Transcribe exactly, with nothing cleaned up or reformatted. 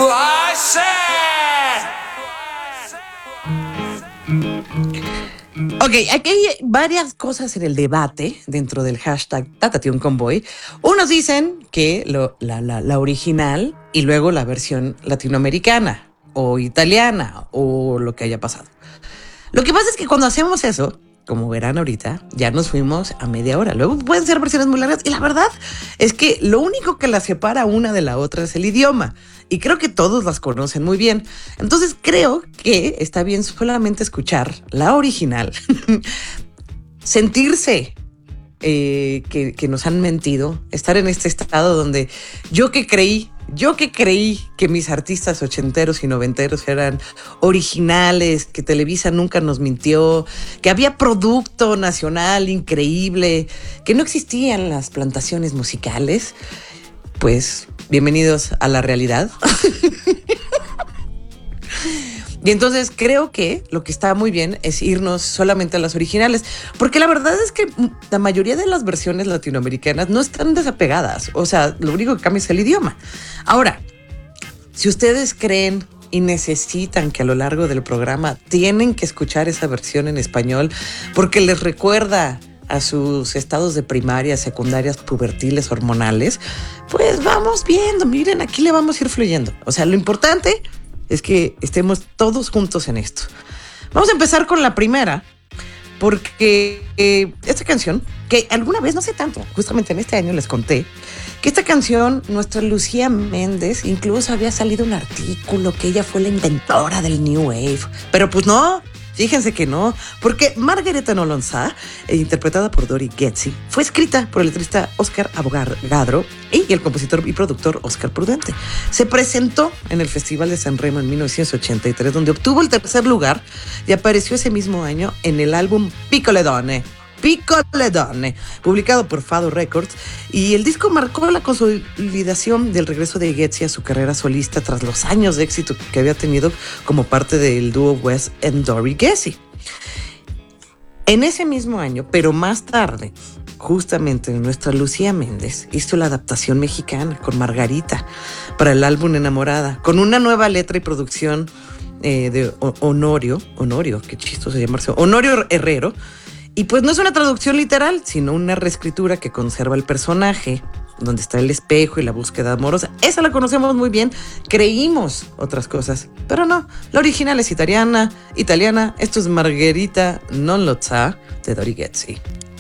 Ok, aquí hay varias cosas en el debate dentro del hashtag Tatatún Convoy. Unos dicen que lo, la, la, la original y luego la versión latinoamericana o italiana o lo que haya pasado. Lo que pasa es que cuando hacemos eso, como verán ahorita, ya nos fuimos a media hora. Luego pueden ser versiones muy largas y la verdad es que lo único que las separa una de la otra es el idioma. Y creo que todos las conocen muy bien. Entonces creo que está bien solamente escuchar la original, sentirse eh, que, que nos han mentido, estar en este estado donde yo que creí, yo que creí que mis artistas ochenteros y noventeros eran originales, que Televisa nunca nos mintió, que había producto nacional increíble, que no existían las plantaciones musicales, pues bienvenidos a la realidad. Y entonces creo que lo que está muy bien es irnos solamente a las originales, porque la verdad es que la mayoría de las versiones latinoamericanas no están desapegadas, o sea, lo único que cambia es el idioma. Ahora, si ustedes creen y necesitan que a lo largo del programa tienen que escuchar esa versión en español porque les recuerda a sus estados de primaria, secundarias, pubertiles, hormonales, pues vamos viendo, miren, aquí le vamos a ir fluyendo. O sea, lo importante es que estemos todos juntos en esto. Vamos a empezar con la primera, porque eh, esta canción, que alguna vez, no sé tanto, justamente en este año les conté, que esta canción, nuestra Lucía Méndez, incluso había salido un artículo que ella fue la inventora del New Wave, pero pues no, fíjense que no, porque Margareta Nolonzá, eh, interpretada por Dori Getzi, fue escrita por el letrista Oscar Abogadro y el compositor y productor Oscar Prudente. Se presentó en el Festival de San Remo en mil novecientos ochenta y tres, donde obtuvo el tercer lugar y apareció ese mismo año en el álbum Piccole Donne, Piccole Donne, publicado por Fado Records, y el disco marcó la consolidación del regreso de Getzi a su carrera solista tras los años de éxito que había tenido como parte del dúo Wes and Dori Getzi. En ese mismo año, pero más tarde, justamente nuestra Lucía Méndez hizo la adaptación mexicana con Margarita para el álbum Enamorada, con una nueva letra y producción eh, de Honorio, Honorio, qué chistoso llamarse, Honorio Herrero. Y pues no es una traducción literal, sino una reescritura que conserva el personaje, donde está el espejo y la búsqueda amorosa. Esa la conocemos muy bien, creímos otras cosas, pero no. La original es italiana, italiana. Esto es Margherita non lo sa de Dori Getzi.